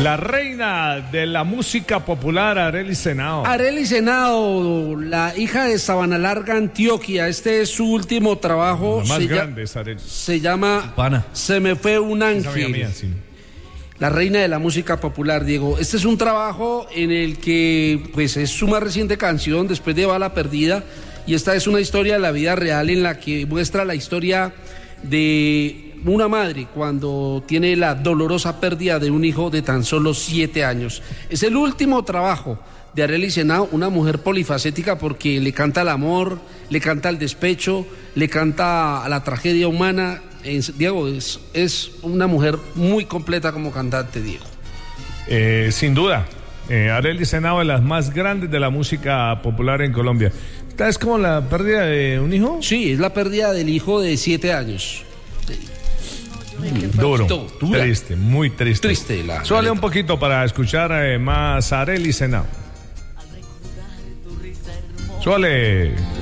La reina de la música popular, Arelis Henao. Arelis Henao, la hija de Sabana Larga, Antioquia. Este es su último trabajo. La más grande es Arelis. Se llama Se me fue un ángel. Mía, sí. La reina de la música popular, Diego. Este es un trabajo en el que pues es su más reciente canción después de Bala Perdida, y esta es una historia de la vida real en la que muestra la historia de una madre cuando tiene la dolorosa pérdida de un hijo de tan solo 7 años. Es el último trabajo de Arelis Henao, una mujer polifacética porque le canta al amor, le canta al despecho, le canta a la tragedia humana. Diego, es una mujer muy completa como cantante, Diego. Sin duda, Arelis Henao es de las más grandes de la música popular en Colombia. ¿Es como la pérdida de un hijo? Sí, es la pérdida del hijo de 7 años. Duro, triste, muy triste. Triste Súbale un poquito para escuchar más a Arelis Henao. Súbale.